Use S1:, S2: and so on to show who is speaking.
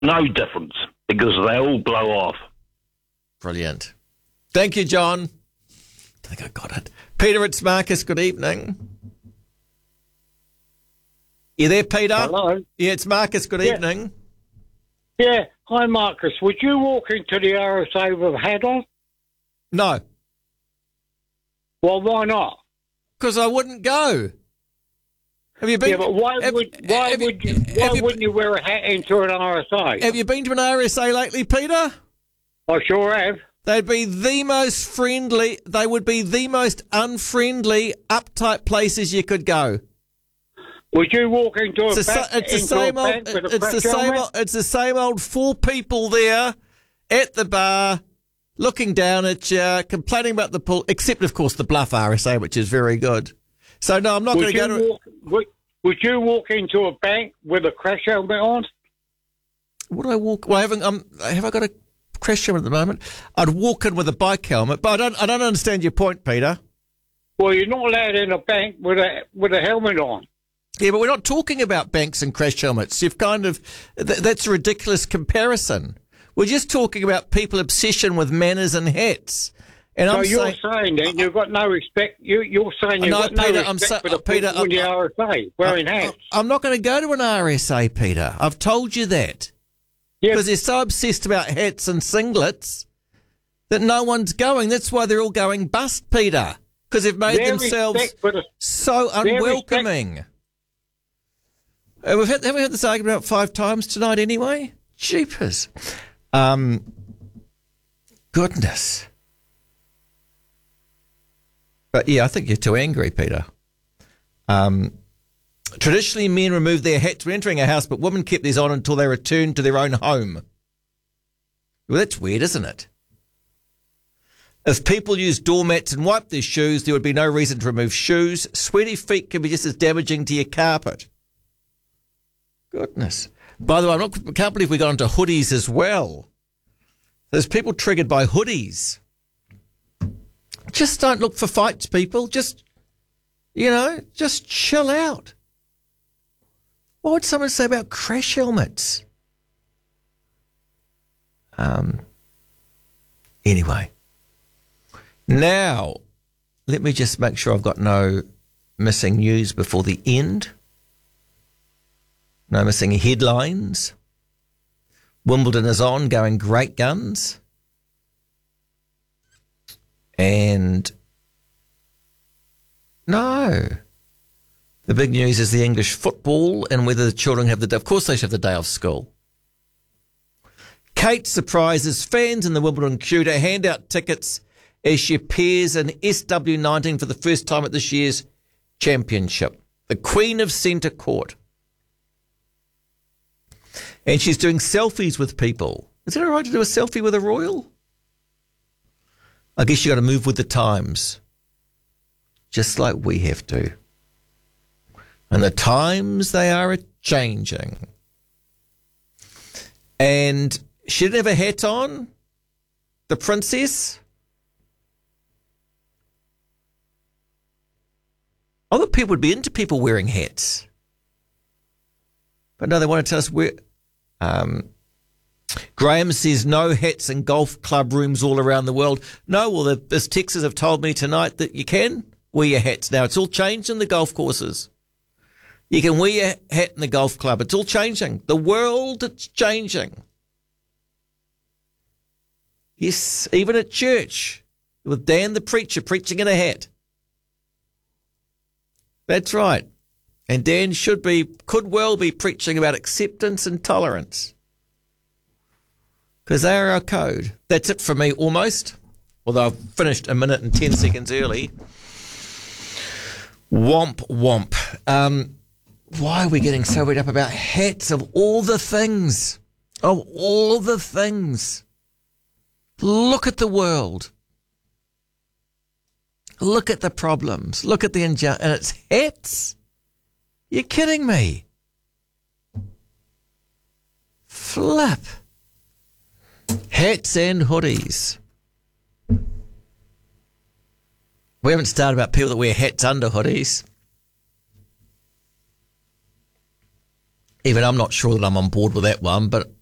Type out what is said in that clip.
S1: No difference, because they all blow off.
S2: Brilliant. Thank you, John. I think I got it. Peter, it's Marcus. Good evening. You there, Peter?
S3: Hello.
S2: Yeah, it's Marcus. Good evening.
S3: Yeah. Hi, Marcus. Would you walk into the RSA with a hat on?
S2: No.
S3: Well, why not?
S2: Because I wouldn't go. Have you been?
S3: Yeah, but why wouldn't you wear a hat into an RSA?
S2: Have you been to an RSA lately, Peter?
S3: I sure have.
S2: They'd be the most friendly. They would be the most unfriendly, uptight places you could go.
S3: Would you walk into a
S2: It's the same old four people there at the bar, looking down at you, complaining about the pool, except of course the Bluff RSA, which is very good. So no, I'm not going to go to.
S3: Would you walk into a bank with a crash helmet on?
S2: Would I walk? Well, have I got a crash helmet at the moment? I'd walk in with a bike helmet, but I don't understand your point, Peter.
S3: Well, you're not allowed in a bank with a helmet on.
S2: Yeah, but we're not talking about banks and crash helmets. You've kind of that's a ridiculous comparison. We're just talking about people's obsession with manners and hats. And
S3: so you're saying that you've got no respect. You're saying you've got no respect for the people in the RSA wearing hats.
S2: I'm not going to go to an RSA, Peter. I've told you that. Because they're so obsessed about hats and singlets that no one's going. That's why they're all going bust, Peter. Because they've made themselves so unwelcoming. Have we had this argument about 5 times tonight anyway? Jeepers. Goodness. But yeah, I think you're too angry, Peter. Traditionally, men removed their hats when entering a house, but women kept these on until they returned to their own home. Well, that's weird, isn't it? If people used doormats and wiped their shoes, there would be no reason to remove shoes. Sweaty feet can be just as damaging to your carpet. Goodness. By the way, I can't believe we got onto hoodies as well. There's people triggered by hoodies. Just don't look for fights, people. Just chill out. What would someone say about crash helmets? Anyway. Now, let me just make sure I've got no missing news before the end. No missing headlines. Wimbledon is on, going great guns. And no. The big news is the English football and whether the children have of course they should have the day off school. Kate surprises fans in the Wimbledon queue to hand out tickets as she appears in SW19 for the first time at this year's championship. The Queen of Centre Court. And she's doing selfies with people. Is it all right to do a selfie with a royal? I guess you got to move with the times. Just like we have to. And the times, they are changing. And she didn't have a hat on, the princess. Other people would be into people wearing hats. But no, they want to tell us where. Graham says no hats in golf club rooms all around the world. No, well, as Texas have told me tonight that you can wear your hats now. It's all changed in the golf courses. You can wear your hat in the golf club. It's all changing. The world, it's changing. Yes, even at church, with Dan the preacher preaching in a hat. That's right. And Dan could well be preaching about acceptance and tolerance. Because they are our code. That's it for me, almost. Although I've finished a minute and 10 seconds early. Womp womp. Why are we getting so worried up about hats of all the things? Of all the things. Look at the world. Look at the problems. Look at the injustice. And it's hats? You're kidding me. Flip. Hats and hoodies. We haven't started about people that wear hats under hoodies. Even I'm not sure that I'm on board with that one, but